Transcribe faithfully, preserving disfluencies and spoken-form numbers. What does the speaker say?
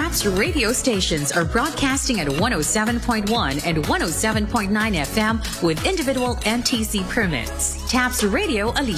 TAPS radio stations are broadcasting at one oh seven point one and one oh seven point nine F M with individual N T C permits. TAPS Radio Alicia.